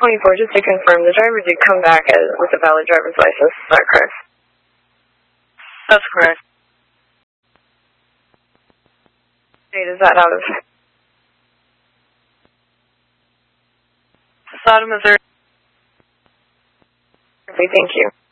24, just to confirm, the driver did come back with a valid driver's license. Is that correct? That's correct. State is that out of? Sodom, Missouri. Okay, thank you.